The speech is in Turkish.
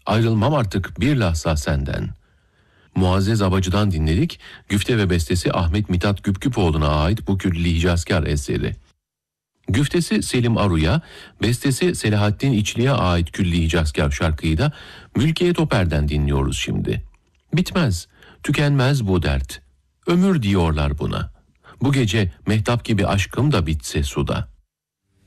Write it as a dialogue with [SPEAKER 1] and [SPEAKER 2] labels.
[SPEAKER 1] Ayrılmam artık bir lahza senden. Muazzez Abacı'dan dinledik. Güfte ve bestesi Ahmet Mithat Güpgüpoğlu'na ait bu Külli Hicazkar eseri. Güftesi Selim Aru'ya, bestesi Selahattin İçli'ye ait Külli Hicazkar şarkıyı da Mülkiye Toper'den dinliyoruz şimdi. Bitmez, tükenmez bu dert. Ömür diyorlar buna. Bu gece mehtap gibi aşkım da bitse suda.